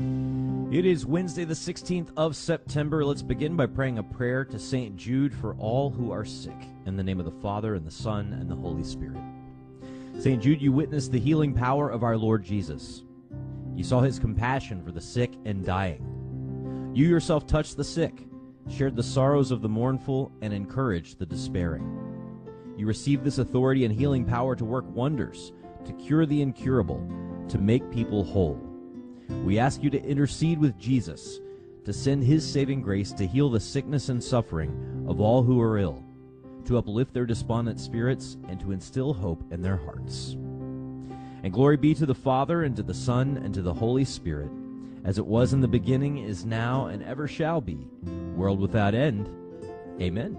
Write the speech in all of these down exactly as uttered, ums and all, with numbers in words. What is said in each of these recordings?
It is Wednesday, the sixteenth of September. Let's begin by praying a prayer to Saint Jude for all who are sick. In the name of the Father, and the Son, and the Holy Spirit. Saint Jude, you witnessed the healing power of our Lord Jesus. You saw his compassion for the sick and dying. You yourself touched the sick, shared the sorrows of the mournful, and encouraged the despairing. You received this authority and healing power to work wonders, to cure the incurable, to make people whole. We ask you to intercede with Jesus, to send his saving grace to heal the sickness and suffering of all who are ill, to uplift their despondent spirits, and to instill hope in their hearts. And glory be to the Father, and to the Son, and to the Holy Spirit, as it was in the beginning, is now, and ever shall be, world without end. Amen.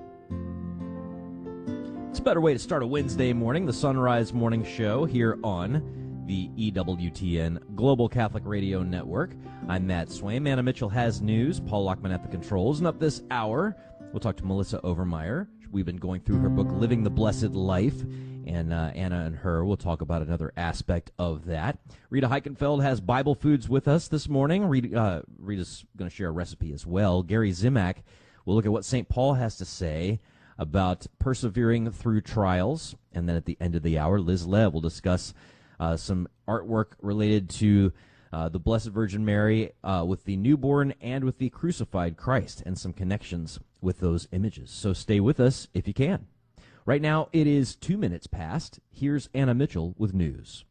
It's a better way to start a Wednesday morning, the Sunrise Morning Show here on the E W T N Global Catholic Radio Network. I'm Matt Swaim. Anna Mitchell has news. Paul Lockman at the controls. And up this hour, we'll talk to Melissa Overmeyer. We've been going through her book, Living the Blessed Life, and uh, Anna and her will talk about another aspect of that. Rita Heikenfeld has Bible Foods with us this morning. Rita, uh, Rita's going to share a recipe as well. Gary Zimak will look at what Saint Paul has to say about persevering through trials. And then at the end of the hour, Liz Lev will discuss Uh, some artwork related to uh, the Blessed Virgin Mary uh, with the newborn and with the crucified Christ, and some connections with those images. So stay with us if you can. Right now, it is two minutes past. Here's Anna Mitchell with news.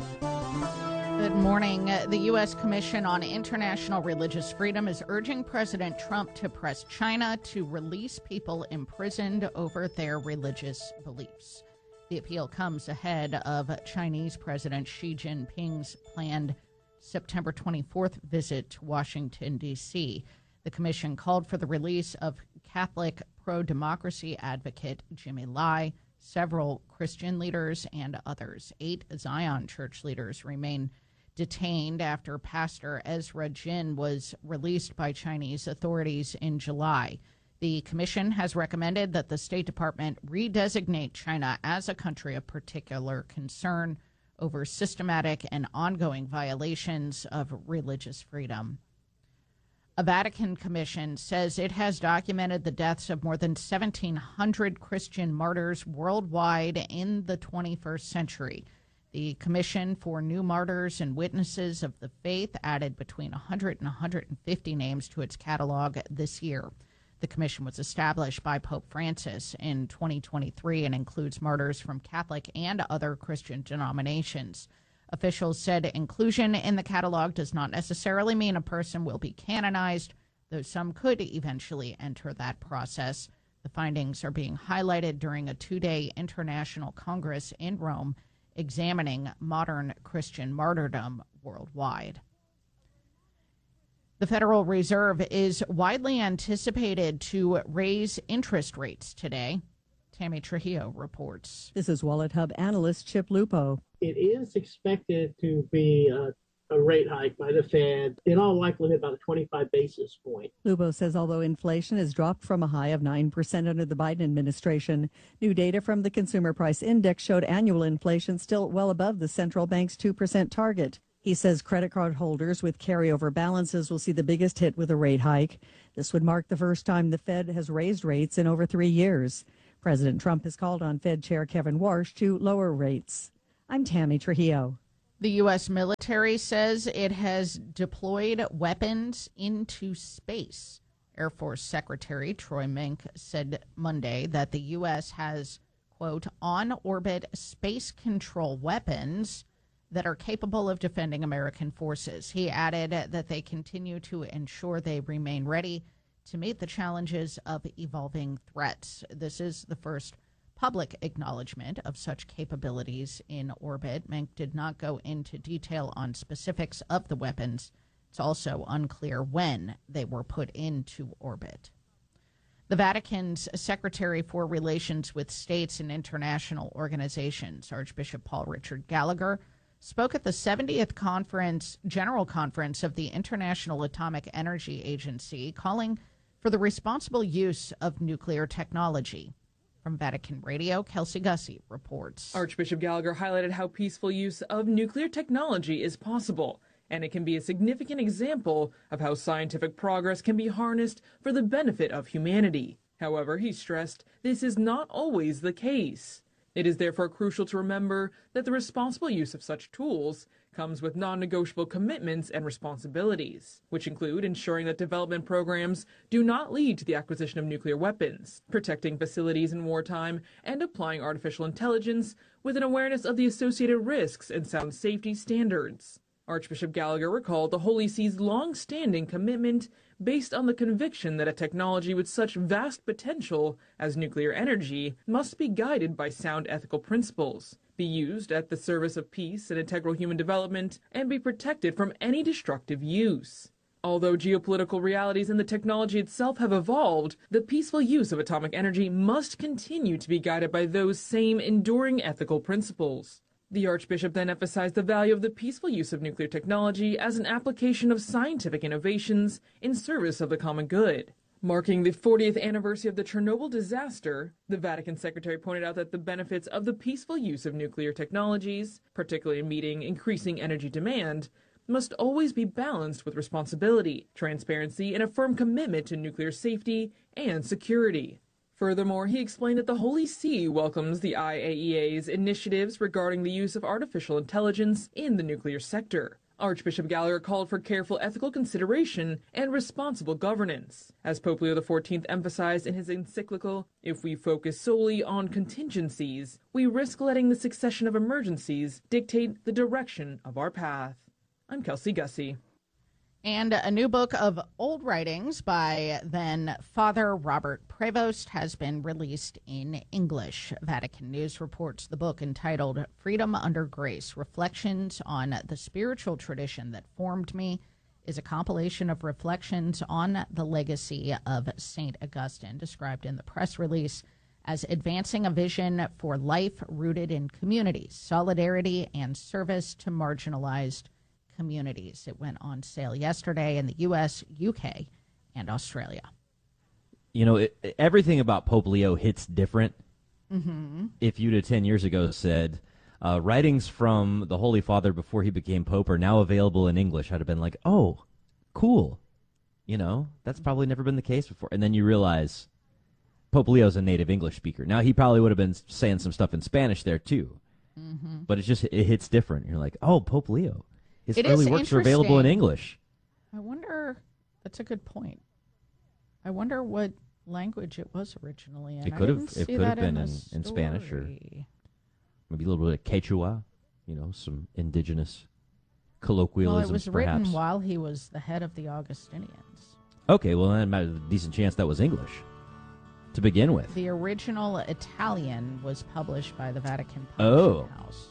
Good morning. The U S Commission on International Religious Freedom is urging President Trump to press China to release people imprisoned over their religious beliefs. The appeal comes ahead of Chinese President Xi Jinping's planned September twenty-fourth visit to Washington, D C The commission called for the release of Catholic pro-democracy advocate Jimmy Lai, several Christian leaders, and others. Eight Zion Church leaders remain detained after Pastor Ezra Jin was released by Chinese authorities in July. The commission has recommended that the State Department redesignate China as a country of particular concern over systematic and ongoing violations of religious freedom. A Vatican commission says it has documented the deaths of more than seventeen hundred Christian martyrs worldwide in the twenty-first century. The Commission for New Martyrs and Witnesses of the Faith added between one hundred and one hundred fifty names to its catalog this year. The commission was established by Pope Francis in twenty twenty-three and includes martyrs from Catholic and other Christian denominations. Officials said inclusion in the catalog does not necessarily mean a person will be canonized, though some could eventually enter that process. The findings are being highlighted during a two-day international congress in Rome examining modern Christian martyrdom worldwide. The Federal Reserve is widely anticipated to raise interest rates today. Tammy Trujillo reports. This is Wallet Hub analyst Chip Lupo. It is expected to be a, a rate hike by the Fed, in all likelihood about a twenty-five basis point. Lupo says although inflation has dropped from a high of nine percent under the Biden administration, new data from the Consumer Price Index showed annual inflation still well above the central bank's two percent target. He says credit card holders with carryover balances will see the biggest hit with a rate hike. This would mark the first time the Fed has raised rates in over three years. President Trump has called on Fed Chair Kevin Warsh to lower rates. I'm Tammy Trujillo. The U S military says it has deployed weapons into space. Air Force Secretary Troy Mink said Monday that the U S has, quote, on-orbit space control weapons that are capable of defending American forces. He added that they continue to ensure they remain ready to meet the challenges of evolving threats. This is the first public acknowledgement of such capabilities in orbit. Mink did not go into detail on specifics of the weapons. It's also unclear when they were put into orbit. The Vatican's Secretary for Relations with States and International Organizations, Archbishop Paul Richard Gallagher, spoke at the seventieth conference, General Conference of the International Atomic Energy Agency, calling for the responsible use of nuclear technology. From Vatican Radio, Kelsey Gussie reports. Archbishop Gallagher highlighted how peaceful use of nuclear technology is possible. and it can be a significant example of how scientific progress can be harnessed for the benefit of humanity. However, he stressed this is not always the case. It is therefore crucial to remember that the responsible use of such tools comes with non-negotiable commitments and responsibilities, which include ensuring that development programs do not lead to the acquisition of nuclear weapons, protecting facilities in wartime, and applying artificial intelligence with an awareness of the associated risks and sound safety standards. Archbishop Gallagher recalled the Holy See's long-standing commitment based on the conviction that a technology with such vast potential as nuclear energy must be guided by sound ethical principles, be used at the service of peace and integral human development, and be protected from any destructive use. Although geopolitical realities and the technology itself have evolved, the peaceful use of atomic energy must continue to be guided by those same enduring ethical principles. The Archbishop then emphasized the value of the peaceful use of nuclear technology as an application of scientific innovations in service of the common good. Marking the fortieth anniversary of the Chernobyl disaster, the Vatican Secretary pointed out that the benefits of the peaceful use of nuclear technologies, particularly in meeting increasing energy demand, must always be balanced with responsibility, transparency, and a firm commitment to nuclear safety and security. Furthermore, he explained that the Holy See welcomes the I A E A's initiatives regarding the use of artificial intelligence in the nuclear sector. Archbishop Gallagher called for careful ethical consideration and responsible governance. As Pope Leo the fourteenth emphasized in his encyclical, if we focus solely on contingencies, we risk letting the succession of emergencies dictate the direction of our path. I'm Kelsey Gussie. And a new book of old writings by then Father Robert Prevost has been released in English. Vatican News reports the book, entitled Freedom Under Grace, Reflections on the Spiritual Tradition That Formed Me, is a compilation of reflections on the legacy of Saint Augustine, described in the press release as advancing a vision for life rooted in community, solidarity, and service to marginalized communities. It went on sale yesterday in the U S, U K, and Australia. You know, it, everything about Pope Leo hits different. Mm-hmm. If you'd have ten years ago said, uh, writings from the Holy Father before he became Pope are now available in English, I'd have been like, oh, cool. You know, that's probably never been the case before. And then you realize Pope Leo's a native English speaker. Now, he probably would have been saying some stuff in Spanish there, too. Mm-hmm. But it's just, it hits different. You're like, oh, Pope Leo. His it early works are available in English. I wonder, that's a good point. I wonder what language it was originally in. It could have it could have been in, in, in Spanish, or maybe a little bit of Quechua, you know, some indigenous colloquialisms. Well, it was perhaps. written while he was the head of the Augustinians. Okay, well, then there's a decent chance that was English to begin with. The original Italian was published by the Vatican oh. Publishing House.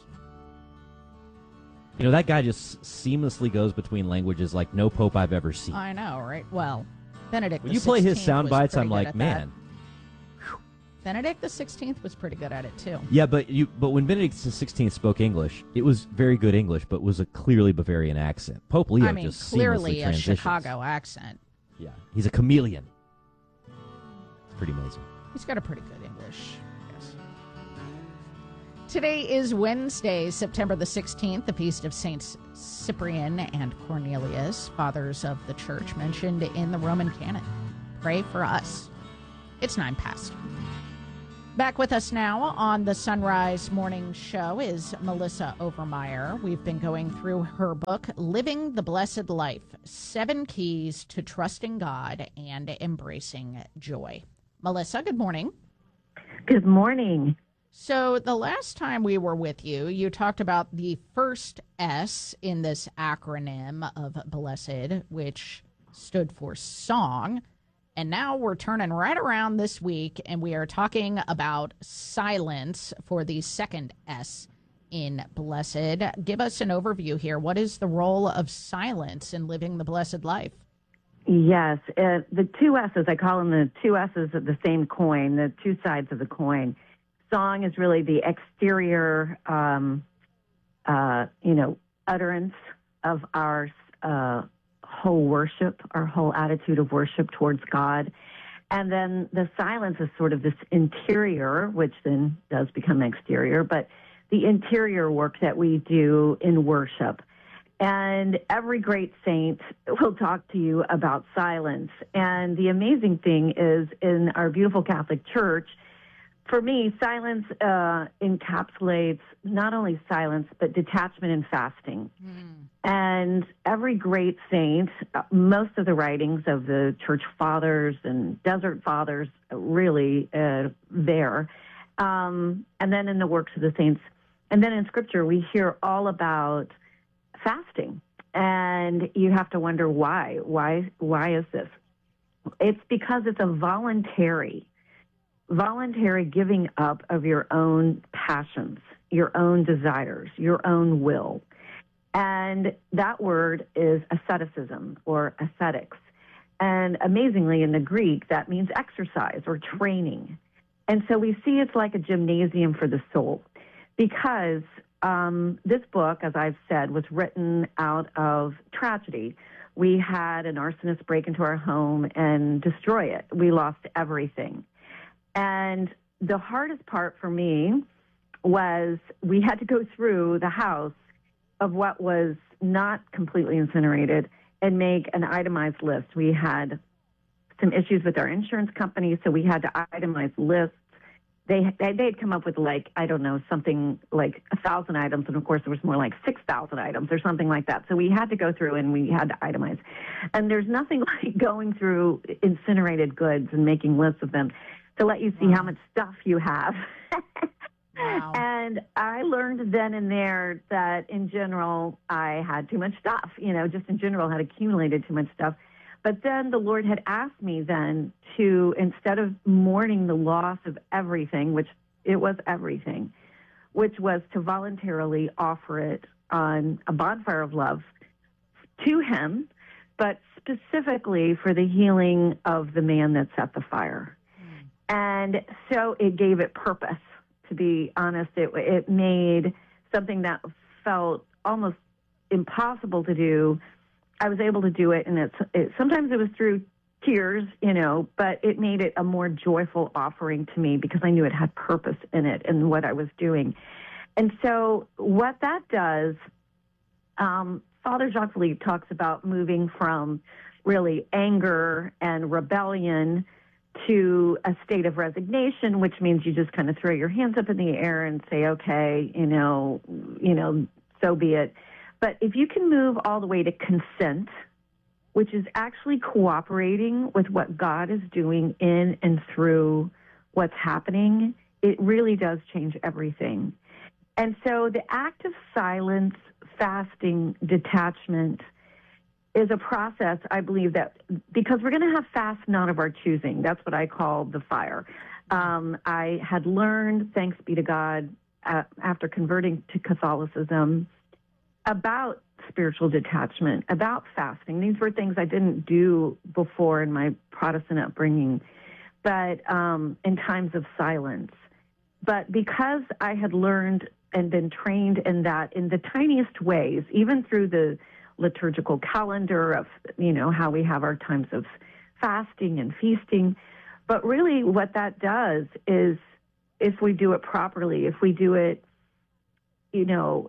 You know, that guy just seamlessly goes between languages like no pope I've ever seen. I know, right? Well, Benedict when the you play his sound was bites, I'm pretty good like, at man. that. Benedict the sixteenth was pretty good at it, too. Yeah, but you but when Benedict the sixteenth spoke English, it was very good English, but was a clearly Bavarian accent. Pope Leo I mean, just clearly seamlessly a transitions. Chicago accent. Yeah, he's a chameleon. It's pretty amazing. He's got a pretty good English. Today is Wednesday, September the sixteenth, the feast of Saints Cyprian and Cornelius, fathers of the church mentioned in the Roman canon. Pray for us. It's nine past. Back with us now on the Sunrise Morning Show is Melissa Overmeyer. We've been going through her book, Living the Blessed Life, Seven Keys to Trusting God and Embracing Joy. Melissa, good morning. Good morning. So the last time we were with you, you talked about the first S in this acronym of blessed, which stood for song. And now we're turning right around this week, and we are talking about silence for the second S in blessed. Give us an overview here. What is the role of silence in living the blessed life? Yes, uh, the two S's, I call them the two S's of the same coin, the two sides of the coin. Song is really the exterior, um, uh, you know, utterance of our uh, whole worship, our whole attitude of worship towards God. And then the silence is sort of this interior, which then does become exterior, but the interior work that we do in worship. And every great saint will talk to you about silence. And the amazing thing is, in our beautiful Catholic Church, for me, silence uh, encapsulates not only silence, but detachment and fasting. Mm. And every great saint, uh, most of the writings of the church fathers and desert fathers, really uh, there. Um, and then in the works of the saints. And then in Scripture, we hear all about fasting. And you have to wonder why. Why, why is this? It's because it's a voluntary voluntary giving up of your own passions, your own desires, your own will. And that word is asceticism or ascetics. And amazingly, in the Greek, that means exercise or training. And so we see it's like a gymnasium for the soul, because um, this book, as I've said, was written out of tragedy. We had an arsonist break into our home and destroy it. We lost everything. And the hardest part for me was we had to go through the house of what was not completely incinerated and make an itemized list. We had some issues with our insurance company, so we had to itemize lists. They they they'd come up with, like, I don't know, something like a thousand items, and of course there was more like six thousand items or something like that. So we had to go through and we had to itemize. And there's nothing like going through incinerated goods and making lists of them to let you see wow. how much stuff you have. Wow. And I learned then and there that in general I had too much stuff, you know, just in general had accumulated too much stuff. But then the Lord had asked me then to, instead of mourning the loss of everything, which it was everything, which was to voluntarily offer it on a bonfire of love to Him, but specifically for the healing of the man that set the fire. And so it gave it purpose, to be honest. It, it made something that felt almost impossible to do. I was able to do it, and it's, it, sometimes it was through tears, you know, but it made it a more joyful offering to me because I knew it had purpose in it and what I was doing. And so what that does, um, Father Jacques Philippe talks about moving from really anger and rebellion to a state of resignation, which means you just kind of throw your hands up in the air and say, okay, you know, you know, so be it. But if you can move all the way to consent, which is actually cooperating with what God is doing in and through what's happening, it really does change everything. And so the act of silence, fasting, detachment is a process, I believe, that because we're going to have fast not of our choosing. That's what I call the fire. Um, I had learned, thanks be to God, uh, after converting to Catholicism, about spiritual detachment, about fasting. These were things I didn't do before in my Protestant upbringing, but um, in times of silence. But because I had learned and been trained in that in the tiniest ways, even through the liturgical calendar of, you know, how we have our times of fasting and feasting. But really what that does is, if we do it properly, if we do it, you know,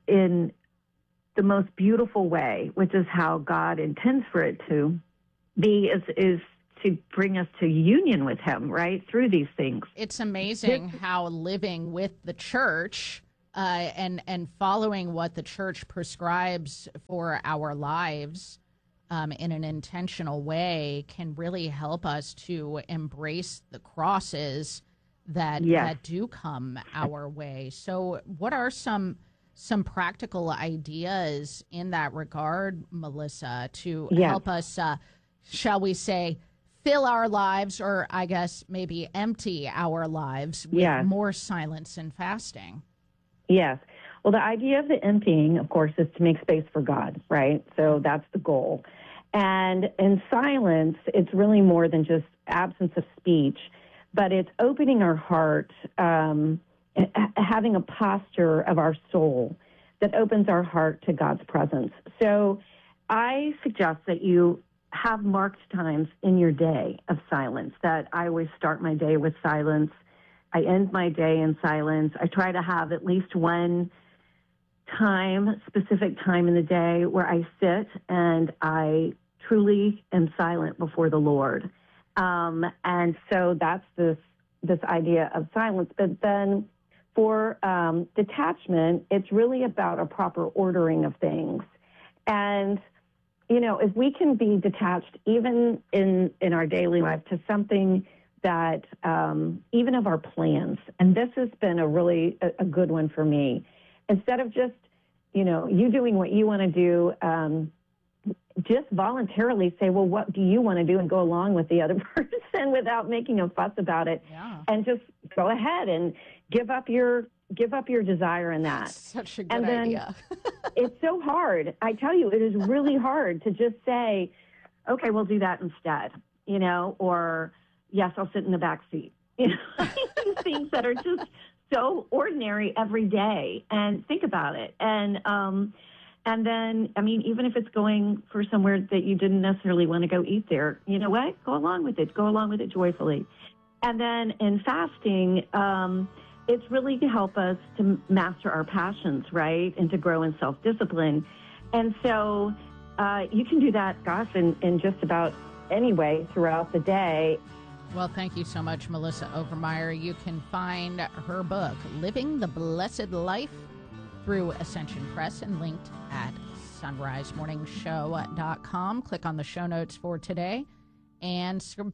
in the most beautiful way, which is how God intends for it to be, is, is to bring us to union with Him, right, through these things. It's amazing how living with the church Uh, and and following what the church prescribes for our lives um, in an intentional way can really help us to embrace the crosses that yes. that do come our way. So, what are some some practical ideas in that regard, Melissa, to yes. help us, uh, shall we say, fill our lives, or I guess maybe empty our lives with yes. more silence and fasting? Yes. Well, the idea of the emptying, of course, is to make space for God, right? So that's the goal. And in silence, it's really more than just absence of speech, but it's opening our heart, um, having a posture of our soul that opens our heart to God's presence. So I suggest that you have marked times in your day of silence, that I always start my day with silence. I end my day in silence. I try to have at least one time, specific time in the day where I sit and I truly am silent before the Lord. Um, and so that's this this idea of silence. But then for um, detachment, it's really about a proper ordering of things. And, you know, if we can be detached even in, in our daily life to something that um, even of our plans, and this has been a really a, a good one for me, instead of just, you know, you doing what you want to do, um, just voluntarily say, well, what do you want to do, and go along with the other person without making a fuss about it. Yeah. And just go ahead and give up your give up your desire in that. Such a good and then idea. It's so hard. I tell you, it is really hard to just say, okay, we'll do that instead, you know, or yes, I'll sit in the back seat. You know, things that are just so ordinary every day. And think about it. And um, and then, I mean, even if it's going for somewhere that you didn't necessarily want to go eat there, you know what? Go along with it. Go along with it joyfully. And then in fasting, um, it's really to help us to master our passions, right, and to grow in self-discipline. And so uh, you can do that, gosh, in, in just about any way throughout the day. Well, thank you so much, Melissa Overmeyer. You can find her book, Living the Blessed Life, through Ascension Press and linked at sunrise morning show dot com. Click on the show notes for today and sub-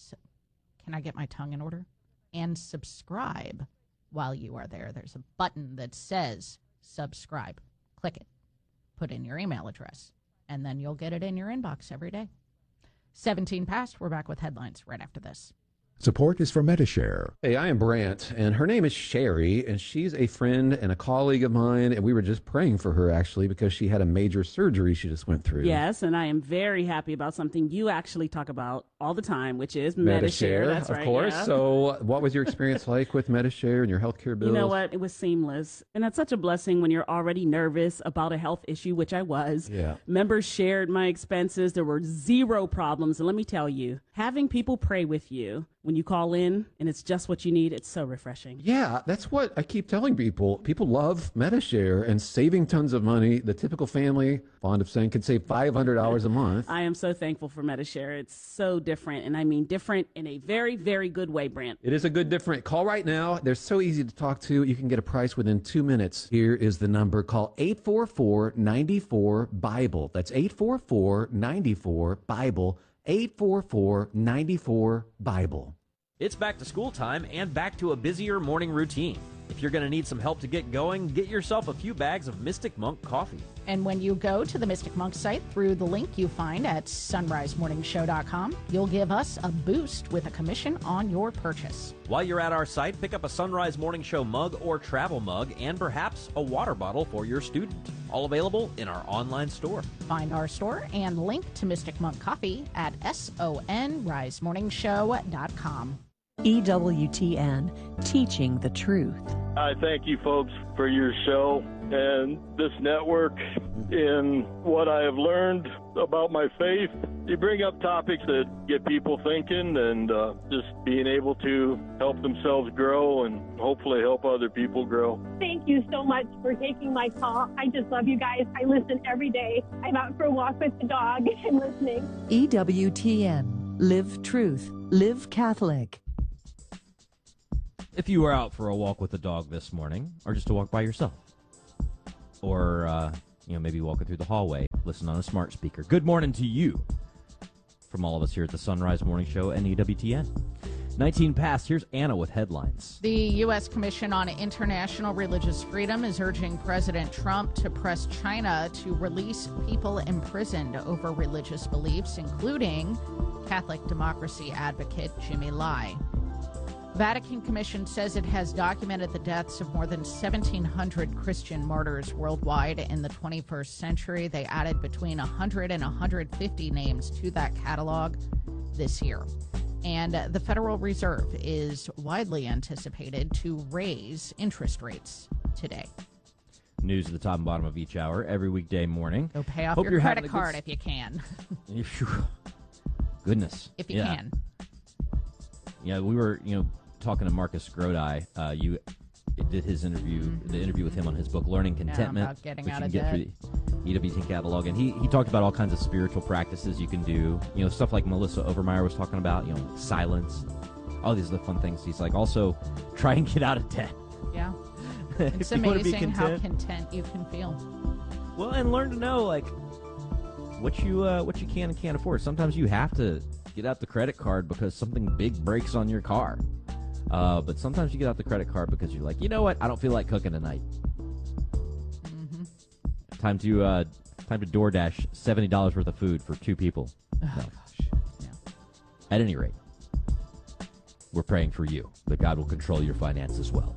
can I get my tongue in order? And subscribe while you are there. There's a button that says subscribe. Click it. Put in your email address, and then you'll get it in your inbox every day. seventeen past. We're back with headlines right after this. Support is for Medi-Share. Hey, I am Brant, and her name is Sherry, and she's a friend and a colleague of mine, and we were just praying for her, actually, because she had a major surgery she just went through. Yes, and I am very happy about something you actually talk about all the time, which is Medi-Share. Medi-Share. That's of right, course. yeah. So what was your experience like with Medi-Share and your healthcare bills? You know what? It was seamless. And that's such a blessing when you're already nervous about a health issue, which I was. Yeah. Members shared my expenses. There were zero problems. And let me tell you, having people pray with you when you call in and it's just what you need, it's so refreshing. Yeah, that's what I keep telling people. People love Medi-Share and saving tons of money. The typical family, fond of saying, can save five hundred dollars a month. I am so thankful for Medi-Share. It's so different, and I mean different in a very, very good way, Brant. It is a good different. Call right now. They're so easy to talk to. You can get a price within two minutes. Here is the number. Call eight four four, nine four, BIBLE. That's eight four four, nine four, BIBLE. eight four four, nine four, BIBLE. It's back to school time and back to a busier morning routine. If you're going to need some help to get going, get yourself a few bags of Mystic Monk coffee. And when you go to the Mystic Monk site through the link you find at sunrise morning show dot com, you'll give us a boost with a commission on your purchase. While you're at our site, pick up a Sunrise Morning Show mug or travel mug and perhaps a water bottle for your student. All available in our online store. Find our store and link to Mystic Monk Coffee at sunrise morning show dot com. E W T N, teaching the truth. I thank you folks for your show and this network and what I have learned about my faith. You bring up topics that get people thinking and uh, just being able to help themselves grow and hopefully help other people grow. Thank you so much for taking my call. I just love you guys. I listen every day. I'm out for a walk with the dog and listening. E W T N, live truth, live Catholic. If you were out for a walk with the dog this morning, or just to walk by yourself, or uh, you know, maybe walking through the hallway, listen on a smart speaker. Good morning to you from all of us here at the Sunrise Morning Show and E W T N. nineteen past, here's Anna with headlines. The U S Commission on International Religious Freedom is urging President Trump to press China to release people imprisoned over religious beliefs, including Catholic democracy advocate Jimmy Lai. Vatican Commission says it has documented the deaths of more than seventeen hundred Christian martyrs worldwide in the twenty-first century. They added between one hundred and one hundred fifty names to that catalog this year. And the Federal Reserve is widely anticipated to raise interest rates today. News at the top and bottom of each hour every weekday morning. Go pay off Hope your you're credit having a card good... if you can. Goodness. If you yeah. can. Yeah, we were, you know, talking to Marcus Grodi, uh, you did his interview, mm-hmm. the interview with him on his book, Learning Contentment, yeah, about getting which out you of can get debt. through the E W T catalog. And he, he talked about all kinds of spiritual practices you can do, you know, stuff like Melissa Overmeyer was talking about, you know, silence, all these other fun things. He's like, also try and get out of debt. Yeah. It's If you wanna be amazing how content. content you can feel. Well, and learn to know, like, what you uh, what you can and can't afford. Sometimes you have to get out the credit card because something big breaks on your car. Uh, but sometimes you get out the credit card because you're like, you know what? I don't feel like cooking tonight. Mm-hmm. Time to uh, time to DoorDash seventy dollars worth of food for two people. Oh, No. gosh. Yeah. At any rate, we're praying for you that God will control your finances well.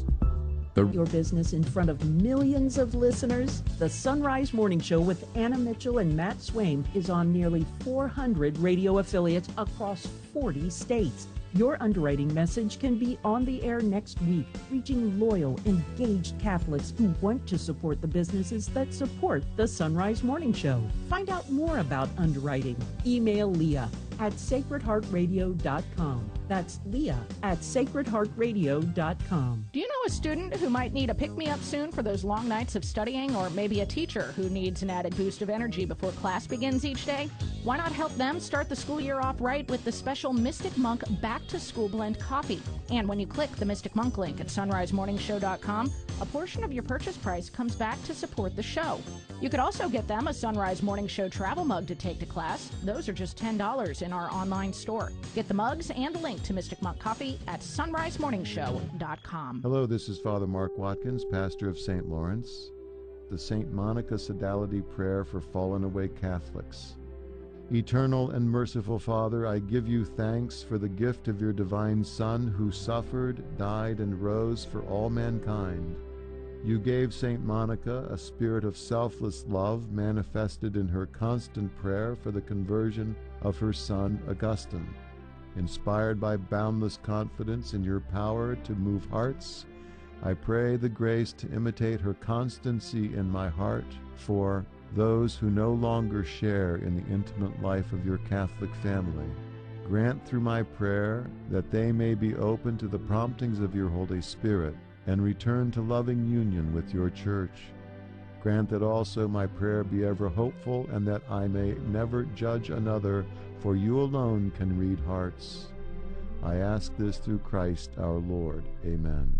Your business in front of millions of listeners. The Sunrise Morning Show with Anna Mitchell and Matt Swaim is on nearly four hundred radio affiliates across forty states. Your underwriting message can be on the air next week, reaching loyal, engaged Catholics who want to support the businesses that support the Sunrise Morning Show. Find out more about underwriting. Email Leah at sacred heart radio dot com. That's Leah at sacred heart radio dot com. Do you know a student who might need a pick-me-up soon for those long nights of studying, or maybe a teacher who needs an added boost of energy before class begins each day? Why not help them start the school year off right with the special Mystic Monk Back to School Blend Coffee? And when you click the Mystic Monk link at sunrise morning show dot com, a portion of your purchase price comes back to support the show. You could also get them a Sunrise Morning Show travel mug to take to class. Those are just ten dollars in our online store. Get the mugs and a link to Mystic Monk Coffee at sunrise morning show dot com. Hello, this is Father Mark Watkins, pastor of Saint Lawrence. The Saint Monica Sodality Prayer for Fallen Away Catholics. Eternal and merciful Father, I give you thanks for the gift of your divine Son, who suffered, died, and rose for all mankind. You gave Saint Monica a spirit of selfless love manifested in her constant prayer for the conversion of her son Augustine. Inspired by boundless confidence in your power to move hearts, I pray the grace to imitate her constancy in my heart for those who no longer share in the intimate life of your Catholic family. Grant through my prayer that they may be open to the promptings of your Holy Spirit and return to loving union with your Church. Grant that also my prayer be ever hopeful, and that I may never judge another, for you alone can read hearts. I ask this through Christ our Lord. Amen.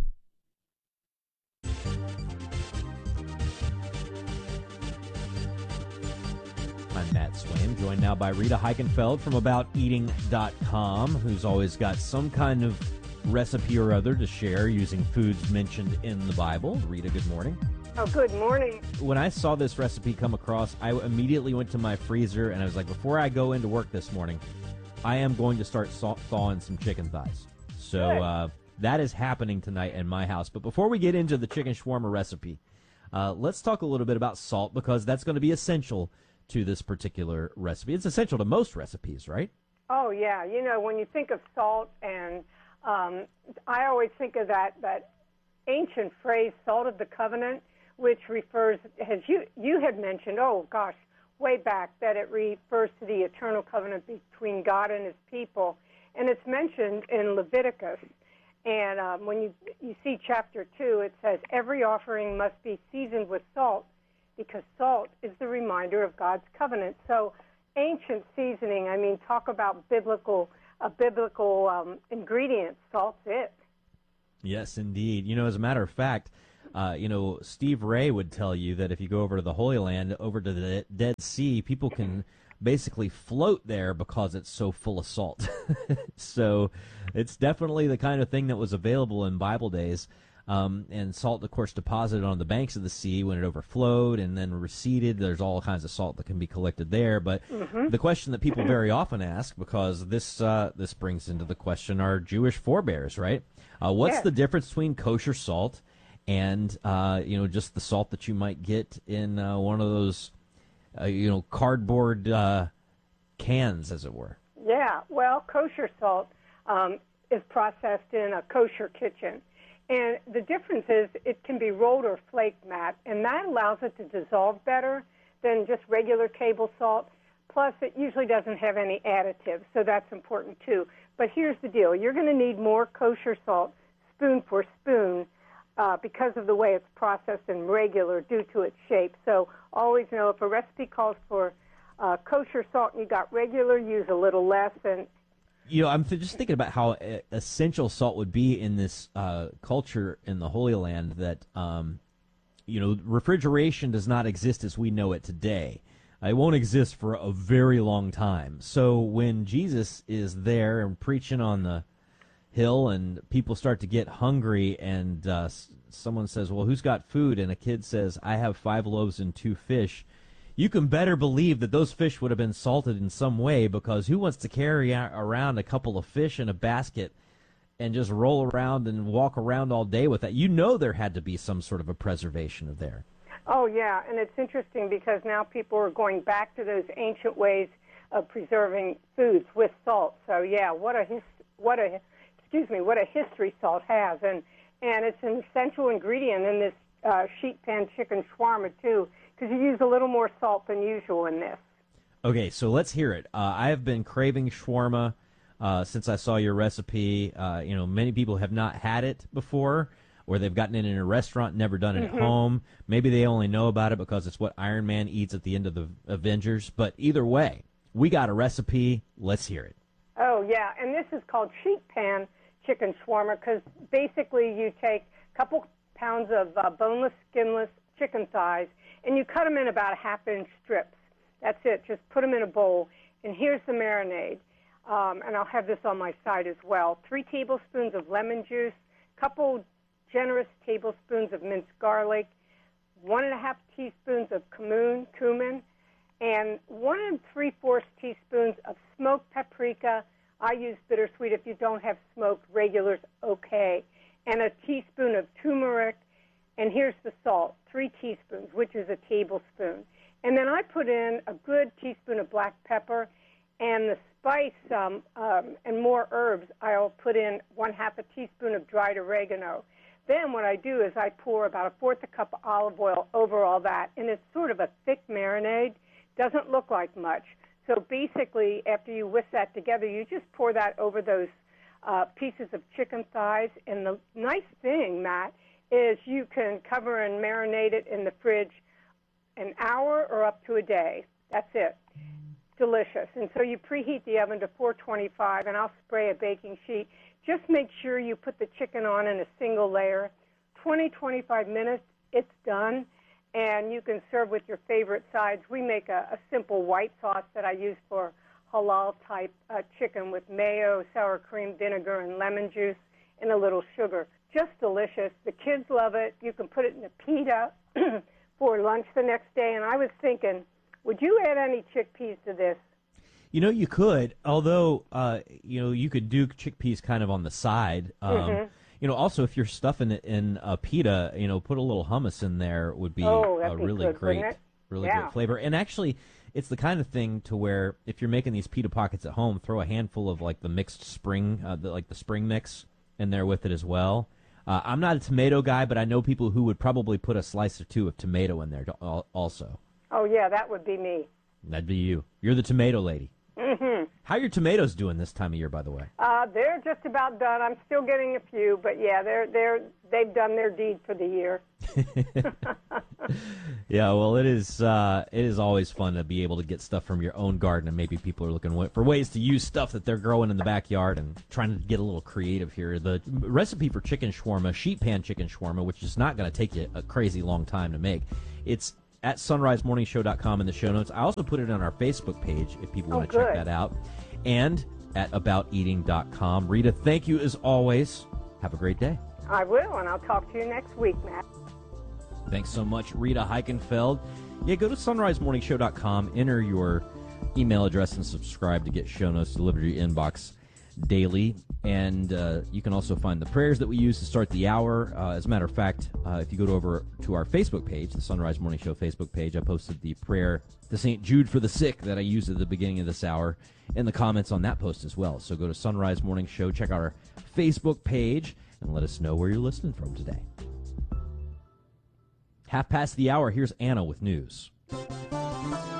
I'm Matt Swaim, joined now by Rita Heikenfeld from about eating dot com, who's always got some kind of recipe or other to share using foods mentioned in the Bible. Rita, good morning. Oh, good morning. When I saw this recipe come across, I immediately went to my freezer and I was like, before I go into work this morning, I am going to start saw- thawing some chicken thighs. So uh, that is happening tonight in my house. But before we get into the chicken shawarma recipe, uh, let's talk a little bit about salt, because that's going to be essential to this particular recipe. It's essential to most recipes, right? Oh, yeah. You know, when you think of salt, and um, I always think of that, that ancient phrase, salt of the covenant, which refers, as you, you had mentioned, oh, gosh, way back, that it refers to the eternal covenant between God and his people. And it's mentioned in Leviticus. And um, when you, you see chapter two, it says, every offering must be seasoned with salt, because salt is the reminder of God's covenant. So ancient seasoning, I mean, talk about biblical, a biblical um, ingredient, salt's it. Yes, indeed. You know, as a matter of fact, uh, you know, Steve Ray would tell you that if you go over to the Holy Land, over to the Dead Sea, people can basically float there because it's so full of salt. So it's definitely the kind of thing that was available in Bible days. Um, and salt, of course, deposited on the banks of the sea when it overflowed and then receded. There's all kinds of salt that can be collected there. But mm-hmm. the question that people very often ask, because this uh, this brings into the question our Jewish forebears, right? Uh, what's yes. the difference between kosher salt and uh, you know, just the salt that you might get in uh, one of those uh, you know cardboard uh, cans, as it were? Yeah. Well, kosher salt um, is processed in a kosher kitchen. And the difference is it can be rolled or flaked, Matt, and that allows it to dissolve better than just regular table salt. Plus, it usually doesn't have any additives, so that's important too. But here's the deal. You're going to need more kosher salt, spoon for spoon, uh, because of the way it's processed and regular due to its shape. So always know if a recipe calls for uh, kosher salt and you got regular, use a little less. And you know, I'm th- just thinking about how uh, essential salt would be in this uh, culture in the Holy Land. That um, you know, refrigeration does not exist as we know it today. It won't exist for a very long time. So when Jesus is there and preaching on the hill and people start to get hungry and uh, someone says, well, who's got food? And a kid says, I have five loaves and two fish. You can better believe that those fish would have been salted in some way, because who wants to carry around a couple of fish in a basket and just roll around and walk around all day with that? You know there had to be some sort of a preservation of there. Oh, yeah, and it's interesting because now people are going back to those ancient ways of preserving foods with salt. So, yeah, what a his, what a excuse me, what a history salt has, and and it's an essential ingredient in this uh, sheet pan chicken shawarma too, because you use a little more salt than usual in this. Okay, so let's hear it. Uh, I have been craving shawarma uh, since I saw your recipe. Uh, you know, many people have not had it before, or they've gotten it in a restaurant, never done it Mm-hmm. at home. Maybe they only know about it because it's what Iron Man eats at the end of the Avengers. But either way, we got a recipe. Let's hear it. Oh, yeah, and this is called sheet pan chicken shawarma because basically you take a couple pounds of uh, boneless, skinless chicken thighs, and you cut them in about a half-inch strips. That's it. Just put them in a bowl, and here's the marinade. Um, and I'll have this on my side as well. Three tablespoons of lemon juice, couple generous tablespoons of minced garlic, one and a half teaspoons of cumin, cumin, and one and three-fourths teaspoons of smoked paprika. I use bittersweet. If you don't have smoked, regular's okay. And a teaspoon of turmeric. And here's the salt, three teaspoons, which is a tablespoon. And then I put in a good teaspoon of black pepper, and the spice um, um, and more herbs, I'll put in one half a teaspoon of dried oregano. Then what I do is I pour about a fourth a cup of olive oil over all that, and it's sort of a thick marinade. Doesn't look like much. So basically, after you whisk that together, you just pour that over those uh, pieces of chicken thighs. And the nice thing, Matt, is you can cover and marinate it in the fridge an hour or up to a day. That's it. Delicious. And so you preheat the oven to four twenty-five, and I'll spray a baking sheet. Just make sure you put the chicken on in a single layer. twenty, twenty-five minutes, it's done, and you can serve with your favorite sides. We make a, a simple white sauce that I use for halal-type uh, chicken with mayo, sour cream, vinegar, and lemon juice, and a little sugar. Just delicious. The kids love it. You can put it in a pita for lunch the next day. And I was thinking, would you add any chickpeas to this? You know, you could, although, uh, you know, you could do chickpeas kind of on the side. Um, Mhm. You know, also, if you're stuffing it in a pita, you know, put a little hummus in there would be Oh, a that'd be really good, great, wouldn't it? really Yeah. great flavor. And actually, it's the kind of thing to where if you're making these pita pockets at home, throw a handful of, like, the mixed spring, uh, the, like the spring mix in there with it as well. Uh, I'm not a tomato guy, but I know people who would probably put a slice or two of tomato in there to, al- also. Oh, yeah, that would be me. That'd be you. You're the tomato lady. Mm-hmm. How are your tomatoes doing this time of year, by the way? Uh, they're just about done. I'm still getting a few, but yeah, they're they're they've done their deed for the year. Yeah, well, it is uh, it is always fun to be able to get stuff from your own garden, and maybe people are looking wa- for ways to use stuff that they're growing in the backyard and trying to get a little creative here. The recipe for chicken shawarma, sheet pan chicken shawarma, which is not going to take you a crazy long time to make, it's at sunrise morning show dot com in the show notes. I also put it on our Facebook page if people Oh, want to check good. that out, and at about eating dot com. Rita, thank you as always. Have a great day. I will, and I'll talk to you next week, Matt. Thanks so much, Rita Heichenfeld. Yeah, go to sunrise morning show dot com, enter your email address, and subscribe to get show notes delivered to your inbox daily. And uh, you can also find the prayers that we use to start the hour. Uh, as a matter of fact, uh, if you go to over to our Facebook page, the Sunrise Morning Show Facebook page, I posted the prayer to Saint Jude for the sick that I used at the beginning of this hour in the comments on that post as well. So go to Sunrise Morning Show, check out our Facebook page, and let us know where you're listening from today. Half past the hour, here's Anna with news.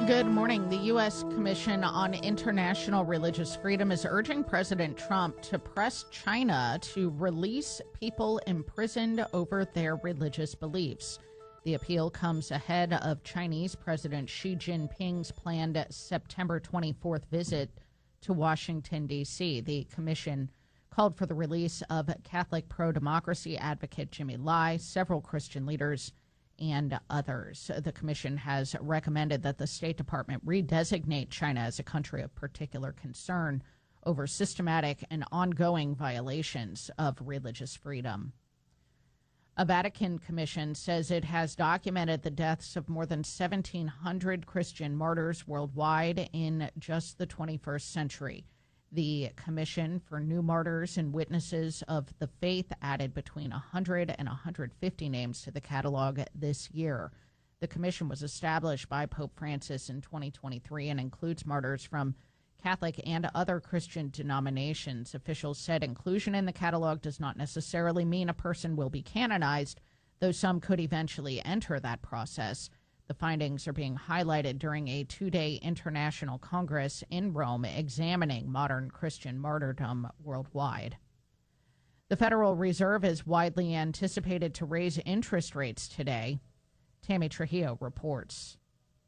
Good morning. The U S Commission on International Religious Freedom is urging President Trump to press China to release people imprisoned over their religious beliefs. The appeal comes ahead of Chinese President Xi Jinping's planned September twenty-fourth visit to Washington, D C. The commission called for the release of Catholic pro-democracy advocate Jimmy Lai, several Christian leaders, and others. The commission has recommended that the State Department redesignate China as a country of particular concern over systematic and ongoing violations of religious freedom. A Vatican commission says it has documented the deaths of more than seventeen hundred Christian martyrs worldwide in just the twenty-first century. The Commission for New Martyrs and Witnesses of the Faith added between one hundred and one hundred fifty names to the catalog this year. The commission was established by Pope Francis in twenty twenty-three and includes martyrs from Catholic and other Christian denominations. Officials said inclusion in the catalog does not necessarily mean a person will be canonized, though some could eventually enter that process. The findings are being highlighted during a two-day international congress in Rome examining modern Christian martyrdom worldwide. The Federal Reserve is widely anticipated to raise interest rates today. Tammy Trujillo reports.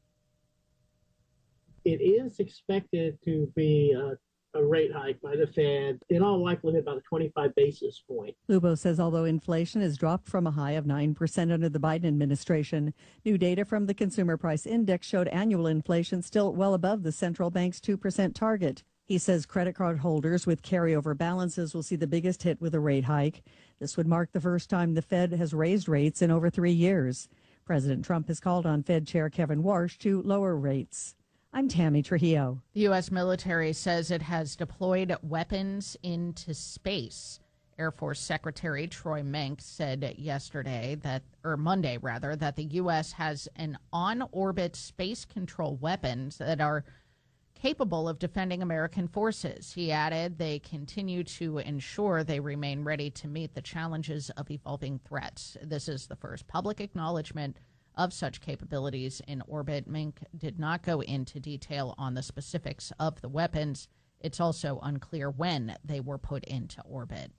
It is expected to be a, a rate hike by the Fed, in all likelihood about a twenty-five basis point. Lubo says although inflation has dropped from a high of nine percent under the Biden administration, new data from the Consumer Price Index showed annual inflation still well above the central bank's two percent target. He says credit card holders with carryover balances will see the biggest hit with a rate hike. This would mark the first time the Fed has raised rates in over three years. President Trump has called on Fed Chair Kevin Warsh to lower rates. I'm Tammy Trujillo. The U S military says it has deployed weapons into space. Air Force Secretary Troy Mink said yesterday that, or Monday rather, that the U S has an on-orbit space control weapons that are capable of defending American forces. He added they continue to ensure they remain ready to meet the challenges of evolving threats. This is the first public acknowledgement of such capabilities in orbit. Mink did not go into detail on the specifics of the weapons. It's also unclear when they were put into orbit.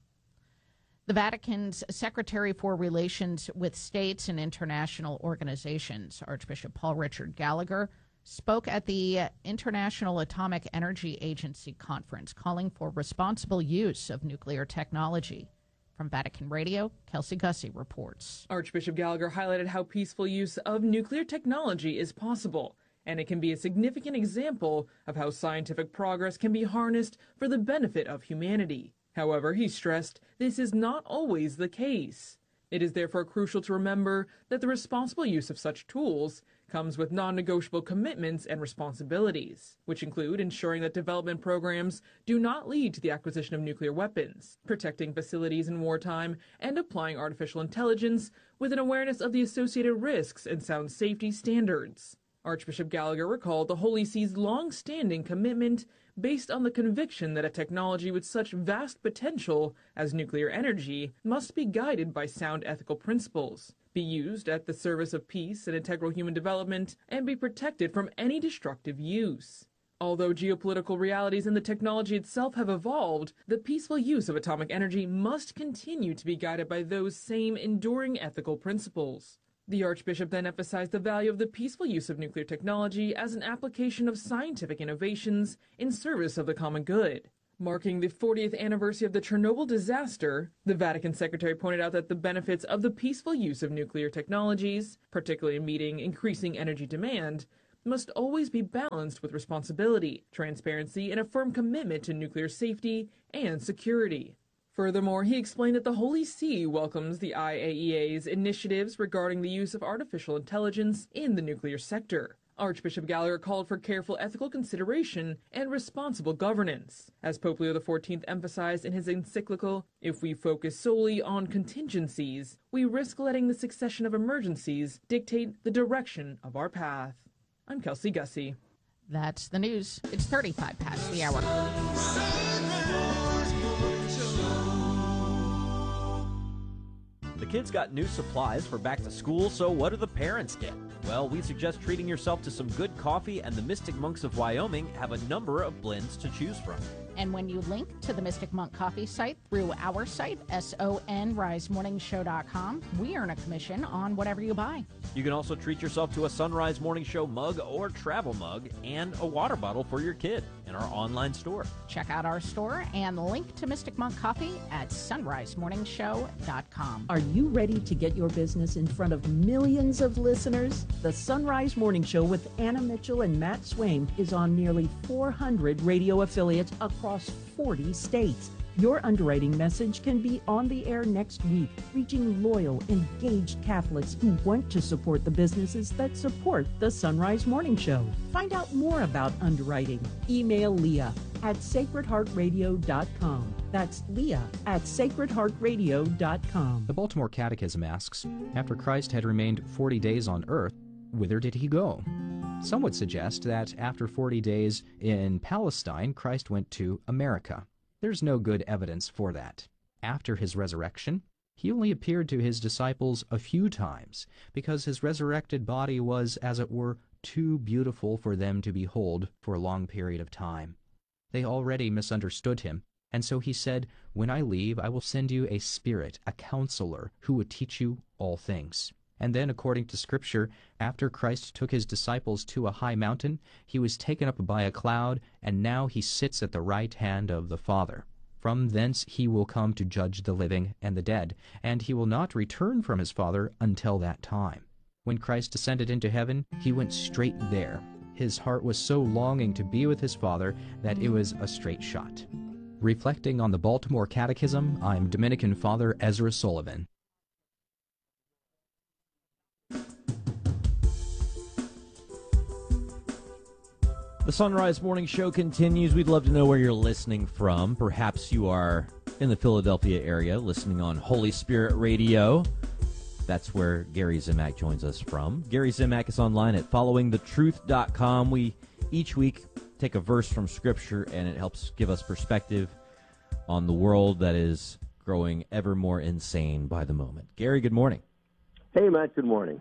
The Vatican's Secretary for Relations with States and International Organizations, Archbishop Paul Richard Gallagher, spoke at the International Atomic Energy Agency conference, calling for responsible use of nuclear technology. From Vatican Radio, Kelsey Gussie reports. Archbishop Gallagher highlighted how peaceful use of nuclear technology is possible, and it can be a significant example of how scientific progress can be harnessed for the benefit of humanity. However, he stressed this is not always the case. It is therefore crucial to remember that the responsible use of such tools comes with non-negotiable commitments and responsibilities, which include ensuring that development programs do not lead to the acquisition of nuclear weapons, protecting facilities in wartime, and applying artificial intelligence with an awareness of the associated risks and sound safety standards. Archbishop Gallagher recalled the Holy See's long-standing commitment based on the conviction that a technology with such vast potential as nuclear energy must be guided by sound ethical principles, be used at the service of peace and integral human development, and be protected from any destructive use. Although geopolitical realities and the technology itself have evolved, the peaceful use of atomic energy must continue to be guided by those same enduring ethical principles. The Archbishop then emphasized the value of the peaceful use of nuclear technology as an application of scientific innovations in service of the common good. Marking the fortieth anniversary of the Chernobyl disaster, the Vatican Secretary pointed out that the benefits of the peaceful use of nuclear technologies, particularly in meeting increasing energy demand, must always be balanced with responsibility, transparency, and a firm commitment to nuclear safety and security. Furthermore, he explained that the Holy See welcomes the I A E A's initiatives regarding the use of artificial intelligence in the nuclear sector. Archbishop Gallagher called for careful ethical consideration and responsible governance. As Pope Leo the fourteenth emphasized in his encyclical, if we focus solely on contingencies, we risk letting the succession of emergencies dictate the direction of our path. I'm Kelsey Gussie. That's the news. It's thirty-five past the hour. The kids got new supplies for back to school, so what do the parents get? Well, we suggest treating yourself to some good coffee, and the Mystic Monks of Wyoming have a number of blends to choose from. And when you link to the Mystic Monk Coffee site through our site, S O N rise morning show dot com, we earn a commission on whatever you buy. You can also treat yourself to a Sunrise Morning Show mug or travel mug and a water bottle for your kid in our online store. Check out our store and link to Mystic Monk Coffee at sunrise morning show dot com. Are you ready to get your business in front of millions of listeners? The Sunrise Morning Show with Anna Mitchell and Matt Swaim is on nearly four hundred radio affiliates across forty states. Your underwriting message can be on the air next week, reaching loyal, engaged Catholics who want to support the businesses that support the Sunrise Morning Show. Find out more about underwriting. Email Leah at sacred heart radio dot com. That's Leah at sacred heart radio dot com. The Baltimore Catechism asks, after Christ had remained forty days on earth, whither did he go? Some would suggest that after forty days in Palestine, Christ went to America. There's no good evidence for that. After his resurrection, he only appeared to his disciples a few times, because his resurrected body was, as it were, too beautiful for them to behold for a long period of time. They already misunderstood him, and so he said, "When I leave, I will send you a Spirit, a counselor, who will teach you all things." And then, according to Scripture, after Christ took his disciples to a high mountain, he was taken up by a cloud, and now he sits at the right hand of the Father. From thence he will come to judge the living and the dead, and he will not return from his Father until that time. When Christ ascended into heaven, he went straight there. His heart was so longing to be with his Father that it was a straight shot. Reflecting on the Baltimore Catechism, I'm Dominican Father Ezra Sullivan. The Sunrise Morning Show continues. We'd love to know where you're listening from. Perhaps you are in the Philadelphia area listening on Holy Spirit Radio. That's where Gary Zimak joins us from. Gary Zimak is online at following the truth dot com. We each week take a verse from Scripture, and it helps give us perspective on the world that is growing ever more insane by the moment. Gary, good morning. Hey, Matt, good morning.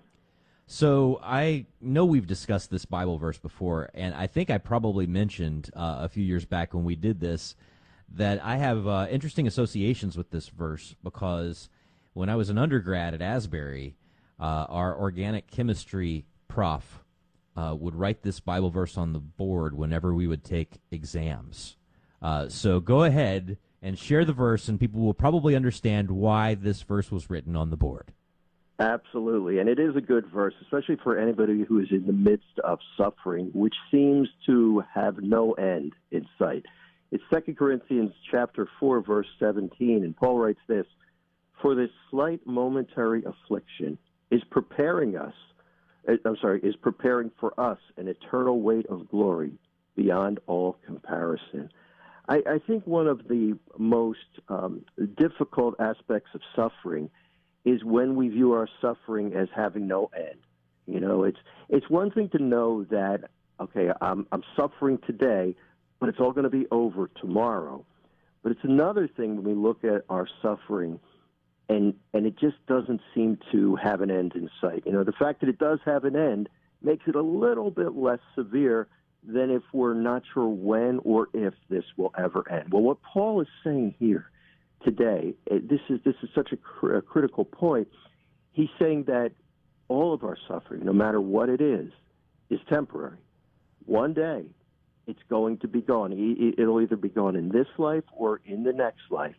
So I know we've discussed this Bible verse before, and I think I probably mentioned uh, a few years back when we did this that I have uh, interesting associations with this verse because when I was an undergrad at Asbury, uh, our organic chemistry prof uh, would write this Bible verse on the board whenever we would take exams. Uh, so go ahead and share the verse, and people will probably understand why this verse was written on the board. Absolutely, and it is a good verse, especially for anybody who is in the midst of suffering, which seems to have no end in sight. It's Second Corinthians chapter four, verse seventeen, and Paul writes this, "For this slight momentary affliction is preparing us, I'm sorry, is preparing for us an eternal weight of glory beyond all comparison." I, I think one of the most um, difficult aspects of suffering is when we view our suffering as having no end. You know, it's it's one thing to know that, okay, I'm, I'm suffering today, but it's all going to be over tomorrow. But it's another thing when we look at our suffering and and it just doesn't seem to have an end in sight. You know, the fact that it does have an end makes it a little bit less severe than if we're not sure when or if this will ever end. Well, what Paul is saying here today, this is this is such a, cr- a critical point. He's saying that all of our suffering, no matter what it is, is temporary. One day, it's going to be gone. It'll either be gone in this life or in the next life.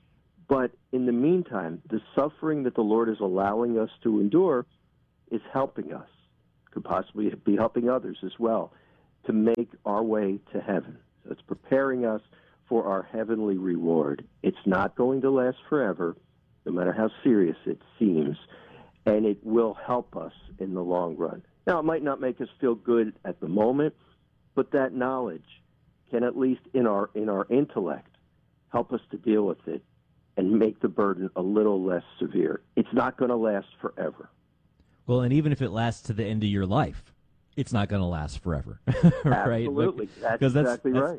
But in the meantime, the suffering that the Lord is allowing us to endure is helping us, could possibly be helping others as well, to make our way to heaven. So it's preparing us for our heavenly reward. It's not going to last forever, no matter how serious it seems, and it will help us in the long run. Now, it might not make us feel good at the moment, but that knowledge can, at least in our in our intellect, help us to deal with it and make the burden a little less severe. It's not going to last forever. Well, and even if it lasts to the end of your life, it's not going to last forever, right? Absolutely. That's Because exactly that's, right.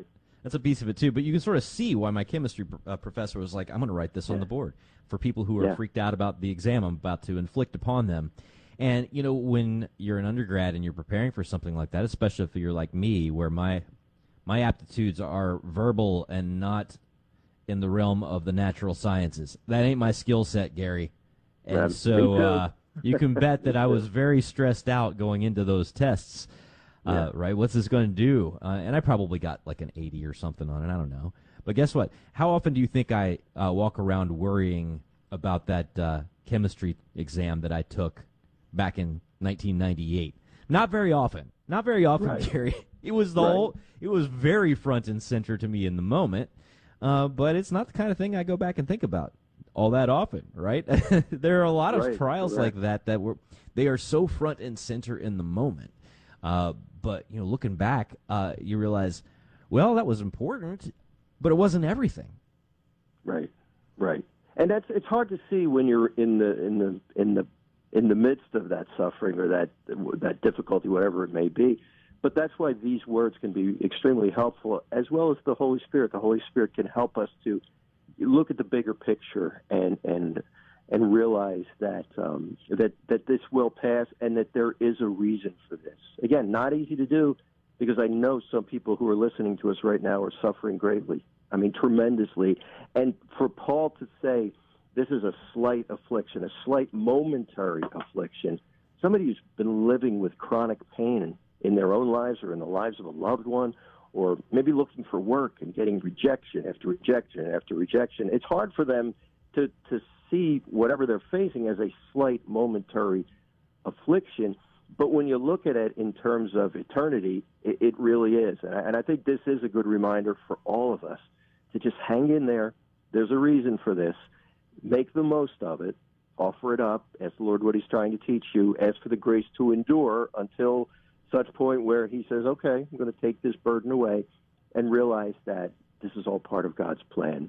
that's a piece of it too. But you can sort of see why my chemistry uh, professor was like, "I'm going to write this yeah. on the board for people who are yeah. freaked out about the exam I'm about to inflict upon them." And you know, when you're an undergrad and you're preparing for something like that, especially if you're like me, where my my aptitudes are verbal and not in the realm of the natural sciences, that ain't my skill set, Gary. And yeah, so uh, you can bet that I was very stressed out going into those tests. Uh, yeah. Right? What's this going to do? Uh, and I probably got like an eighty or something on it. I don't know. But guess what? How often do you think I uh, walk around worrying about that uh, chemistry exam that I took back in nineteen ninety-eight? Not very often. Not very often, right. Gary. It was the right. whole. It was very front and center to me in the moment. Uh, but it's not the kind of thing I go back and think about all that often, right? There are a lot of right. trials right. like that that were they are so front and center in the moment. Uh, but you know, looking back, uh, you realize, well, that was important, but it wasn't everything. Right, right, and that's it's hard to see when you're in the in the in the in the midst of that suffering or that that difficulty, whatever it may be. But that's why these words can be extremely helpful, as well as the Holy Spirit. The Holy Spirit can help us to look at the bigger picture and and and realize that um, that that this will pass and that there is a reason for this. Again, not easy to do, because I know some people who are listening to us right now are suffering greatly. I mean, tremendously. And for Paul to say this is a slight affliction, a slight momentary affliction, somebody who's been living with chronic pain in their own lives or in the lives of a loved one, or maybe looking for work and getting rejection after rejection after rejection, it's hard for them to, to see whatever they're facing as a slight momentary affliction. But when you look at it in terms of eternity, it, it really is. And I, and I think this is a good reminder for all of us to just hang in there. There's a reason for this. Make the most of it. Offer it up. Ask the Lord what he's trying to teach you. Ask for the grace to endure until such point where he says, okay, I'm going to take this burden away, and realize that this is all part of God's plan.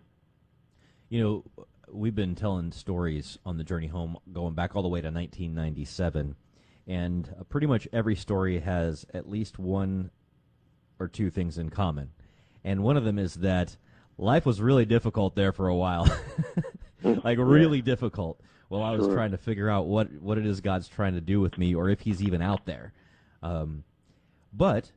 You know, we've been telling stories on the journey home going back all the way to nineteen ninety-seven, and uh, pretty much every story has at least one or two things in common. And one of them is that life was really difficult there for a while, like really yeah. difficult, while I was sure. trying to figure out what, what it is God's trying to do with me, or if he's even out there. Um, but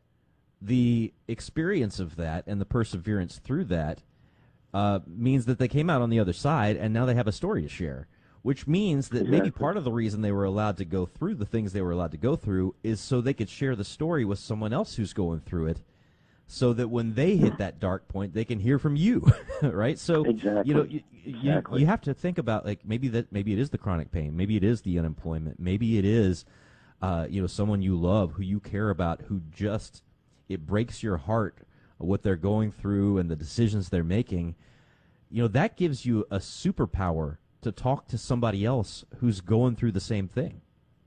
the experience of that and the perseverance through that uh, means that they came out on the other side, and now they have a story to share, which means that exactly. maybe part of the reason they were allowed to go through the things they were allowed to go through is so they could share the story with someone else who's going through it, so that when they hit that dark point, they can hear from you, right? So, exactly. you know, you, you, exactly. you have to think about, like, maybe that maybe it is the chronic pain, maybe it is the unemployment, maybe it is Uh, you know, someone you love, who you care about, who just, it breaks your heart what they're going through and the decisions they're making. You know, that gives you a superpower to talk to somebody else who's going through the same thing.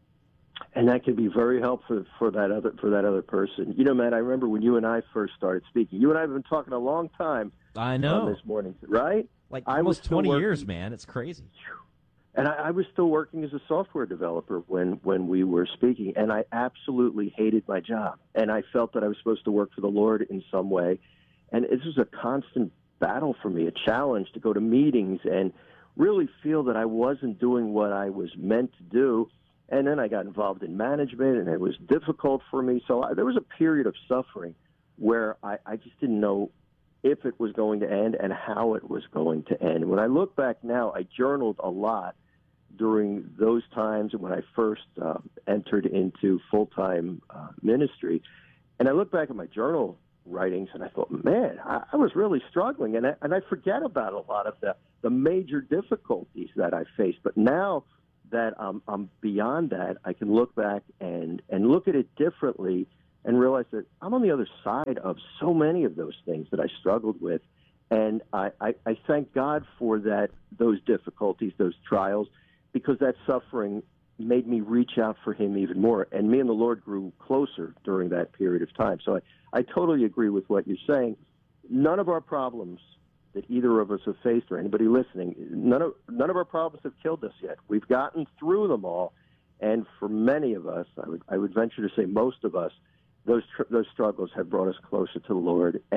And that can be very helpful for that other for that other person. You know, Matt, I remember when you and I first started speaking. You and I have been talking a long time. I know. On this morning, right? Like I almost was twenty working, years, man. It's crazy. And I, I was still working as a software developer when, when we were speaking, and I absolutely hated my job. And I felt that I was supposed to work for the Lord in some way. And this was a constant battle for me, a challenge to go to meetings and really feel that I wasn't doing what I was meant to do. And then I got involved in management, and it was difficult for me. So I, there was a period of suffering where I, I just didn't know if it was going to end and how it was going to end. When I look back now, I journaled a lot during those times when I first uh, entered into full-time uh, ministry. And I look back at my journal writings, and I thought, man, I, I was really struggling. And I, and I forget about a lot of the, the major difficulties that I faced. But now that um, I'm beyond that, I can look back and, and look at it differently and realize that I'm on the other side of so many of those things that I struggled with. And I, I, I thank God for that, those difficulties, those trials, because that suffering made me reach out for him even more. And me and the Lord grew closer during that period of time. So I, I totally agree with what you're saying. None of our problems that either of us have faced, or anybody listening, none of, none of our problems have killed us yet. We've gotten through them all. And for many of us, I would, I would venture to say most of us, those tr- those struggles have brought us closer to the Lord. And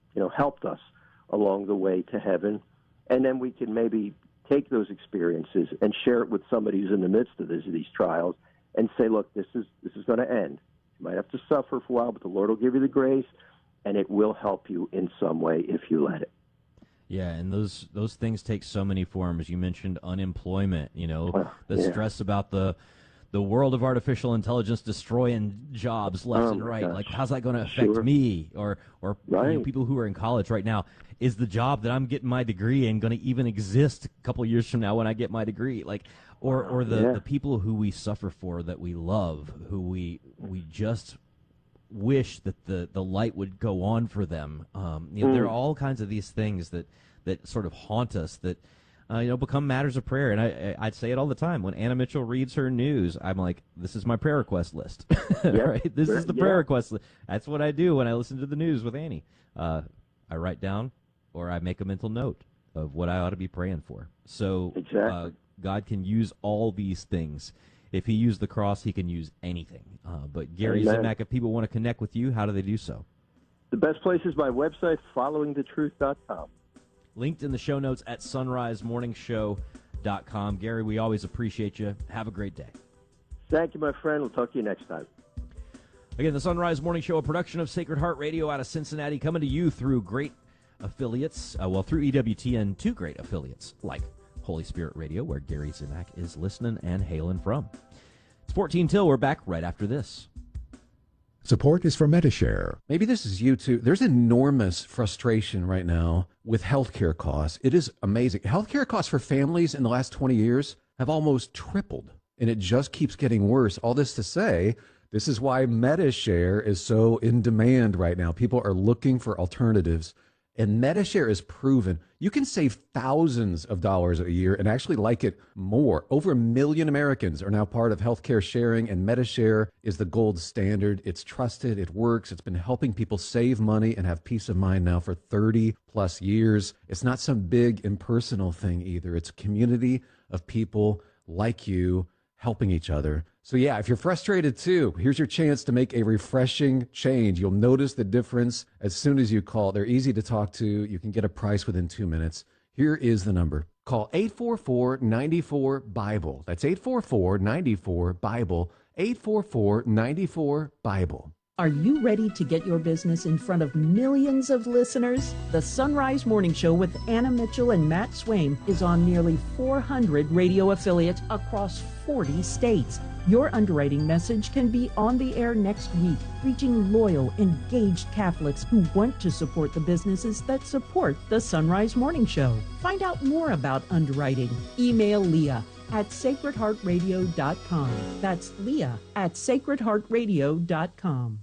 you know, helped us along the way to heaven. And then we can maybe take those experiences and share it with somebody who's in the midst of this, these trials and say, look, this is this is going to end. You might have to suffer for a while, but the Lord will give you the grace, and it will help you in some way if you let it. Yeah, and those those things take so many forms. You mentioned unemployment, you know, Well, the yeah. stress about the the world of artificial intelligence destroying jobs left Oh, and my right. gosh. Like, how's that going to affect Sure. me or or you know, Right. people who are in college right now? Is the job that I'm getting my degree in going to even exist a couple of years from now when I get my degree? Like, or or the, Yeah. the people who we suffer for, that we love, who we we just wish that the, the light would go on for them. Um, you know, Mm. there are all kinds of these things that, that sort of haunt us that, uh, you know, become matters of prayer. And I, I, I'd say it all the time. When Anna Mitchell reads her news, I'm like, this is my prayer request list. Right? This is the prayer Yeah. request list. That's what I do when I listen to the news with Annie. Uh, I write down or I make a mental note of what I ought to be praying for. So Exactly. uh, God can use all these things. If he used the cross, he can use anything. Uh, but Gary Amen. Zimak, if people want to connect with you, how do they do so? The best place is my website, following the truth dot com. Linked in the show notes at sunrise morning show dot com. Gary, we always appreciate you. Have a great day. Thank you, my friend. We'll talk to you next time. Again, the Sunrise Morning Show, a production of Sacred Heart Radio out of Cincinnati, coming to you through great affiliates, uh, well, through E W T N, two great affiliates, like Holy Spirit Radio, where Gary Zimak is listening and hailing from. It's fourteen till. We're back right after this. Support is for Metashare. Maybe this is you too. There's enormous frustration right now with healthcare costs. It is amazing. Healthcare costs for families in the last twenty years have almost tripled, and it just keeps getting worse. All this to say, this is why Metashare is so in demand right now. People are looking for alternatives, and Metashare is proven you can save thousands of dollars a year and actually like it more. Over a million Americans are now part of healthcare sharing, and Metashare is the gold standard. It's trusted, it works, it's been helping people save money and have peace of mind now for thirty plus years. It's not some big impersonal thing either. It's a community of people like you helping each other. So yeah, if you're frustrated too, here's your chance to make a refreshing change. You'll notice the difference as soon as you call. They're easy to talk to. You can get a price within two minutes. Here is the number. Call eight four four, nine four, BIBLE. That's eight four four, nine four, BIBLE. eight four four, nine four, BIBLE. Are you ready to get your business in front of millions of listeners? The Sunrise Morning Show with Anna Mitchell and Matt Swaim is on nearly four hundred radio affiliates across forty states. Your underwriting message can be on the air next week, reaching loyal, engaged Catholics who want to support the businesses that support the Sunrise Morning Show. Find out more about underwriting. Email Leah at sacred heart radio dot com. That's Leah at sacred heart radio dot com.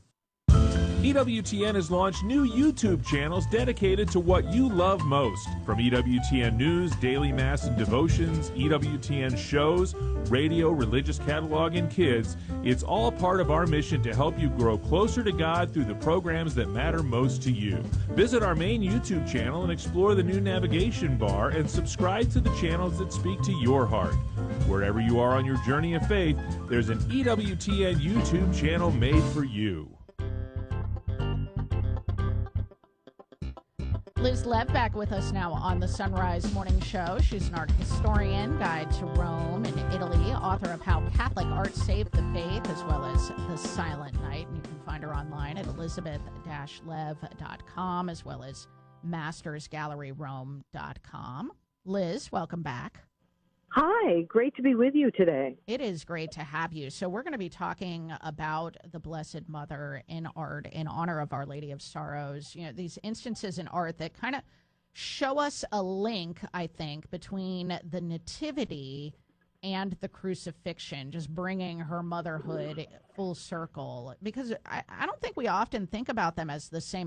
E W T N has launched new YouTube channels dedicated to what you love most. From E W T N News, Daily Mass and Devotions, E W T N shows, radio, religious catalog, and kids, it's all part of our mission to help you grow closer to God through the programs that matter most to you. Visit our main YouTube channel and explore the new navigation bar and subscribe to the channels that speak to your heart. Wherever you are on your journey of faith, there's an E W T N YouTube channel made for you. Liz Lev back with us now on the Sunrise Morning Show. She's an art historian, guide to Rome and Italy, author of How Catholic Art Saved the Faith, as well as The Silent Night. And you can find her online at elizabeth dash lev dot com, as well as masters gallery rome dot com. Liz, welcome back. Hi, great to be with you today. It is great to have you. So we're going to be talking about the Blessed Mother in art in honor of Our Lady of Sorrows. You know, these instances in art that kind of show us a link, I think, between the Nativity and the crucifixion, just bringing her motherhood full circle. Because I, I don't think we often think about them as the same